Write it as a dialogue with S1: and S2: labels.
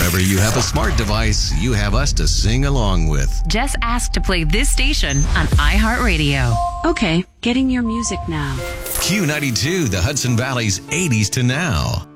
S1: Whenever you have a smart device, you have us to sing along with.
S2: Just ask to play this station on iHeartRadio.
S3: Okay, getting your music now.
S1: Q92, the Hudson Valley's 80s to now.